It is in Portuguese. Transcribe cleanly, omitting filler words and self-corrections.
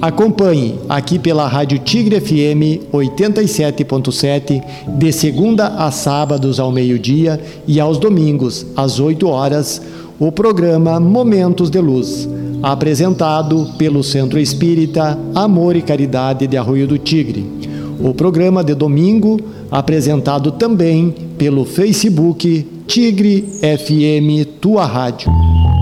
Acompanhe aqui pela Rádio Tigre FM 87.7, de segunda a sábados ao meio-dia e aos domingos às 8 horas, o programa Momentos de Luz, apresentado pelo Centro Espírita Amor e Caridade de Arroio do Tigre. O programa de domingo, apresentado também pelo Facebook Tigre FM Tua Rádio.